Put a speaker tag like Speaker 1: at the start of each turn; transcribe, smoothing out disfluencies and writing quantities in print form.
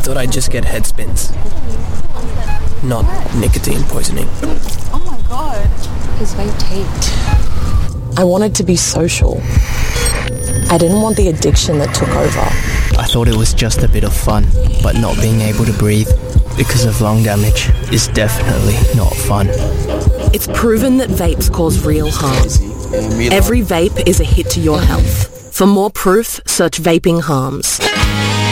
Speaker 1: thought I'd just get head spins. Not nicotine poisoning.
Speaker 2: Oh my god. His vape taped.
Speaker 3: I wanted to be social. I didn't want the addiction that took over.
Speaker 1: I thought it was just a bit of fun, but not being able to breathe because of lung damage is definitely not fun.
Speaker 3: It's proven that vapes cause real harm. Every vape is a hit to your health. For more proof, search Vaping Harms.